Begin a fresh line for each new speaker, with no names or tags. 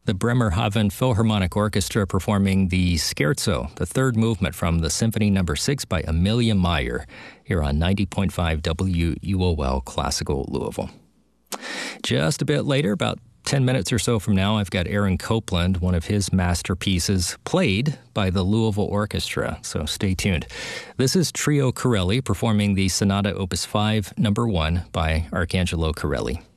The Bremerhaven Philharmonic Orchestra performing the Scherzo, the third movement from the Symphony No. 6 by Amelia Meyer, here on 90.5 WUOL Classical Louisville. Just a bit later, about 10 minutes or so from now, I've got Aaron Copland, one of his masterpieces, played by the Louisville Orchestra, so stay tuned. This is Trio Corelli performing the Sonata Opus 5, No. 1 by Arcangelo Corelli.